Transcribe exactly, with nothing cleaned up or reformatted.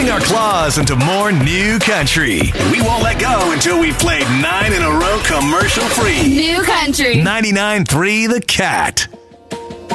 dipping our claws into more new country. And we won't let go until we've played nine in a row commercial free. New country. ninety-nine point three The Cat.